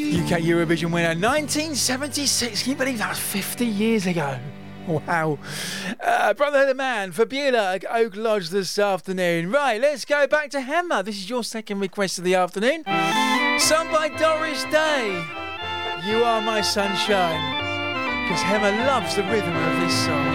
UK Eurovision winner, 1976. Can you believe that was 50 years ago? Wow. Brother of the Man for Beulah at Oak Lodge this afternoon. Right, let's go back to Hemmer. This is your second request of the afternoon. Sung by Doris Day. You Are My Sunshine. Because Hemmer loves the rhythm of this song.